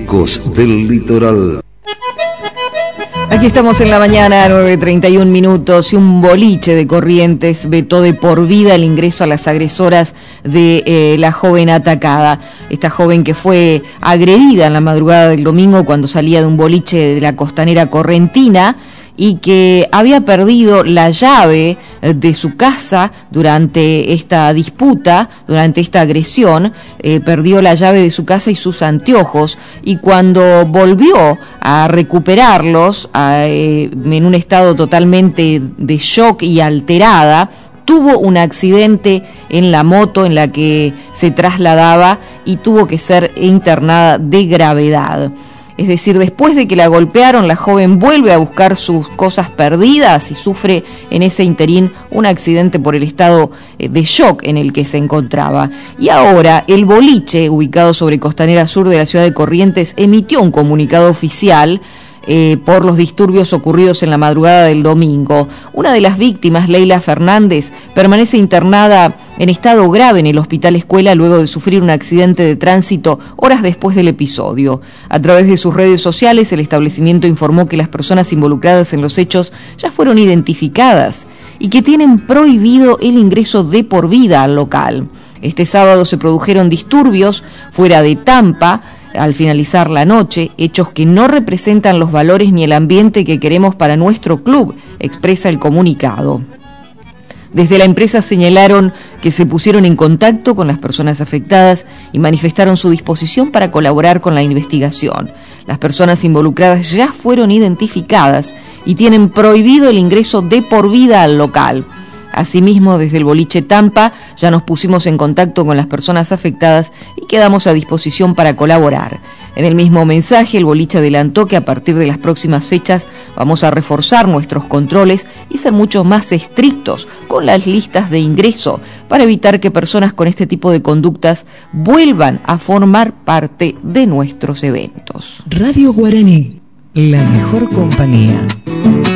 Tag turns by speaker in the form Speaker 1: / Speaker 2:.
Speaker 1: Ecos del Litoral.
Speaker 2: Aquí estamos en la mañana, 9:31 minutos, y un boliche de Corrientes vetó de por vida el ingreso a las agresoras de la joven atacada. Esta joven que fue agredida en la madrugada del domingo cuando salía de un boliche de la costanera correntina y que había perdido la llave de su casa durante esta disputa, durante esta agresión. Perdió la llave de su casa y sus anteojos, y cuando volvió a recuperarlos en un estado totalmente de shock y alterada, tuvo un accidente en la moto en la que se trasladaba y tuvo que ser internada de gravedad. Es decir, después de que la golpearon, la joven vuelve a buscar sus cosas perdidas y sufre en ese interín un accidente por el estado de shock en el que se encontraba. Y ahora el boliche, ubicado sobre Costanera Sur de la ciudad de Corrientes, emitió un comunicado oficial por los disturbios ocurridos en la madrugada del domingo. Una de las víctimas, Leila Fernández, permanece internada en estado grave en el Hospital Escuela luego de sufrir un accidente de tránsito horas después del episodio. A través de sus redes sociales, el establecimiento informó que las personas involucradas en los hechos ya fueron identificadas y que tienen prohibido el ingreso de por vida al local. Este sábado se produjeron disturbios fuera de Tampa al finalizar la noche, hechos que no representan los valores ni el ambiente que queremos para nuestro club, expresa el comunicado. Desde la empresa señalaron que se pusieron en contacto con las personas afectadas y manifestaron su disposición para colaborar con la investigación. Las personas involucradas ya fueron identificadas y tienen prohibido el ingreso de por vida al local. Asimismo, desde el boliche Tampa ya nos pusimos en contacto con las personas afectadas y quedamos a disposición para colaborar. En el mismo mensaje, el boliche adelantó que a partir de las próximas fechas vamos a reforzar nuestros controles y ser mucho más estrictos con las listas de ingreso para evitar que personas con este tipo de conductas vuelvan a formar parte de nuestros eventos.
Speaker 3: Radio Guaraní, la mejor compañía.